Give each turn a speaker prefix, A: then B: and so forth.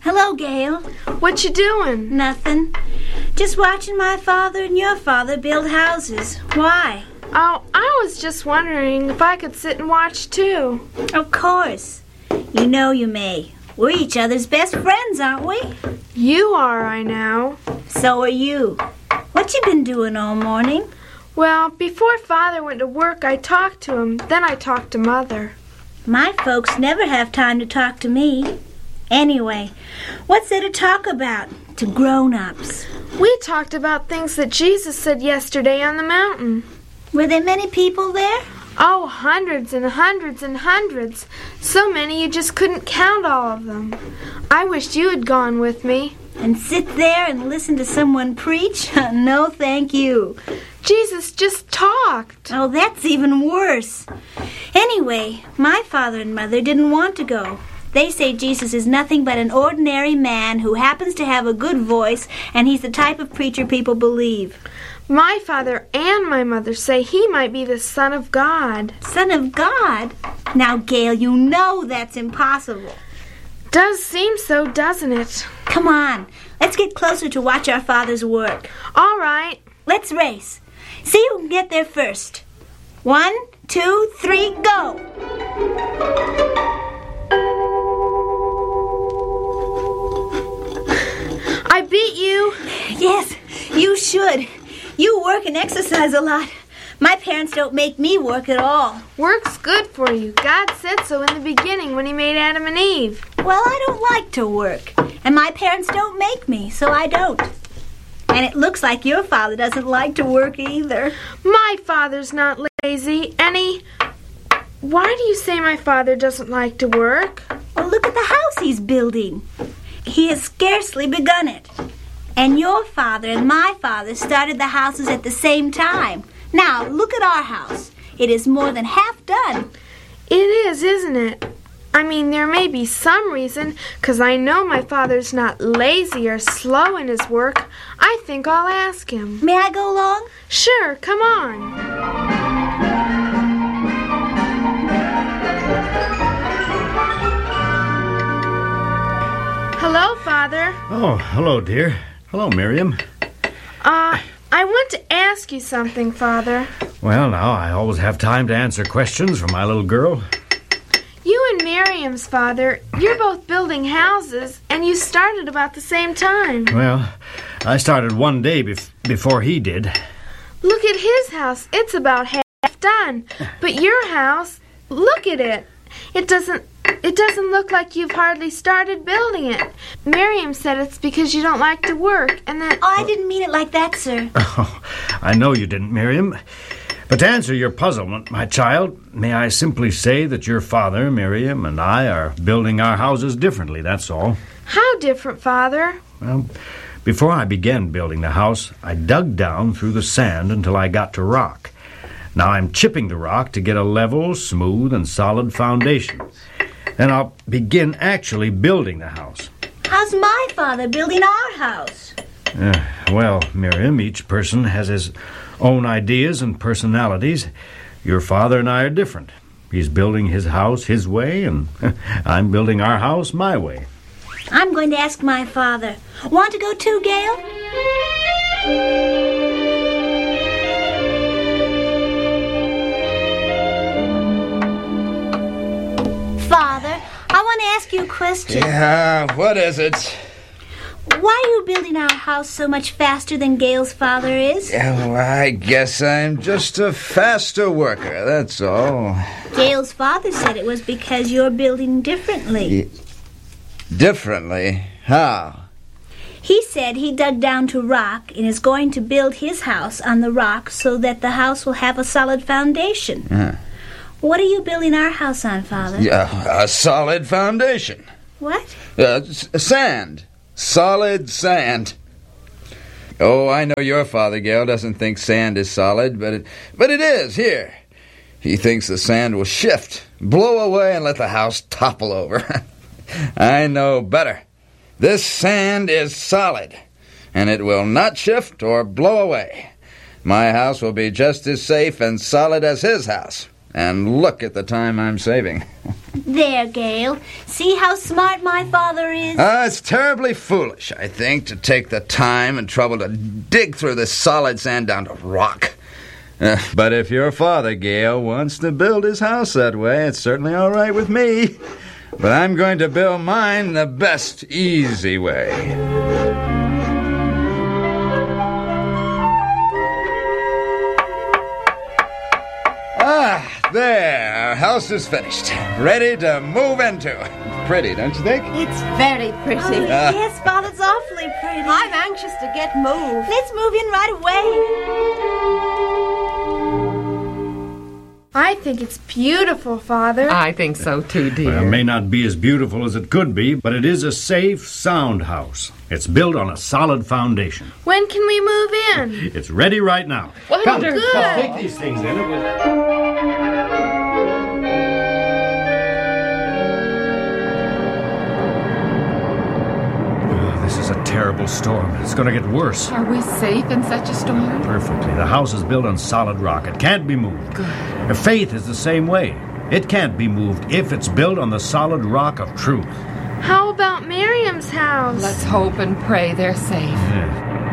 A: Hello, Gail.
B: What you doing?
A: Nothing. Just watching my father and your father build houses. Why?
B: Oh, I was just wondering if I could sit and watch too.
A: Of course. You know you may. We're each other's best friends, aren't we?
B: You are, I know.
A: So are you. What you been doing all morning?
B: Well, before Father went to work, I talked to him. Then I talked to Mother.
A: My folks never have time to talk to me. Anyway, what's there to talk about to grown-ups?
B: We talked about things that Jesus said yesterday on the mountain.
A: Were there many people there?
B: Oh, hundreds and hundreds and hundreds. So many you just couldn't count all of them. I wished you had gone with me.
A: And sit there and listen to someone preach? No, thank you.
B: Jesus just talked.
A: Oh, that's even worse. Anyway, my father and mother didn't want to go. They say Jesus is nothing but an ordinary man who happens to have a good voice, and he's the type of preacher people believe.
B: My father and my mother say he might be the Son of God.
A: Son of God? Now, Gail, you know that's impossible.
B: Does seem so, doesn't it?
A: Come on, let's get closer to watch our father's work.
B: All right.
A: Let's race. See who can get there first. 1, 2, 3, go!
B: I beat you.
A: Yes, you should. You work and exercise a lot. My parents don't make me work at all.
B: Work's good for you. God said so in the beginning when he made Adam and Eve.
A: Well, I don't like to work. And my parents don't make me, so I don't. And it looks like your father doesn't like to work either.
B: My father's not lazy, and Why do you say my father doesn't like to work?
A: Well, look at the house he's building. He has scarcely begun it. And your father and my father started the houses at the same time. Now, look at our house. It is more than half done.
B: It is, isn't it? I mean, there may be some reason, 'cause I know my father's not lazy or slow in his work. I think I'll ask him.
A: May I go along?
B: Sure, come on. Hello, Father.
C: Oh, hello, dear. Hello, Miriam.
B: I want to ask you something, Father.
C: Well, now, I always have time to answer questions from my little girl.
B: You and Miriam's father, you're both building houses, and you started about the same time.
C: Well, I started one day before he did.
B: Look at his house. It's about half done. But your house, look at it. It doesn't look like you've hardly started building it. Miriam said it's because you don't like to work, and that...
A: Oh, I didn't mean it like that, sir.
C: Oh, I know you didn't, Miriam. But to answer your puzzlement, my child, may I simply say that your father, Miriam, and I are building our houses differently, that's all.
B: How different, Father?
C: Well, before I began building the house, I dug down through the sand until I got to rock. Now I'm chipping the rock to get a level, smooth, and solid foundation. Then I'll begin actually building the house.
A: How's my father building our house?
C: Well, Miriam, each person has his own ideas and personalities. Your father and I are different. He's building his house his way, and I'm building our house my way.
A: I'm going to ask my father. Want to go too, Gail? Father, I want to ask you a question.
D: Yeah, what is it?
A: Why are you building our house so much faster than Gail's father is?
D: Yeah, well, I guess I'm just a faster worker, that's all.
A: Gail's father said it was because you're building differently.
D: Differently? How?
A: He said he dug down to rock and is going to build his house on the rock so that the house will have a solid foundation. What are you building our house on, Father?
D: Yeah, a solid foundation.
A: What?
D: Sand. Solid sand. Oh, I know your father, Gail, doesn't think sand is solid, but it is, here. He thinks the sand will shift, blow away, and let the house topple over. I know better. This sand is solid, and it will not shift or blow away. My house will be just as safe and solid as his house. And look at the time I'm saving.
A: There, Gale. See how smart my father is?
D: It's terribly foolish, I think, to take the time and trouble to dig through this solid sand down to rock. But if your father, Gale, wants to build his house that way, it's certainly all right with me. But I'm going to build mine the best, easy way. There, our house is finished. Ready to move into. Pretty, don't you think?
E: It's very pretty.
A: Yes, Father's awfully pretty.
E: I'm anxious to get moved.
A: Let's move in right away.
B: I think it's beautiful, Father.
F: I think so too, dear.
C: Well, it may not be as beautiful as it could be, but it is a safe, sound house. It's built on a solid foundation.
B: When can we move in?
C: It's ready right now.
F: Wonderful.
B: Good.
C: Take these things in. This is a terrible storm. It's going to get worse.
F: Are we safe in such a storm?
C: Perfectly. The house is built on solid rock. It can't be moved.
F: Good.
C: Faith is the same way. It can't be moved if it's built on the solid rock of truth.
B: How about Miriam's house?
F: Let's hope and pray they're safe.
C: Yeah.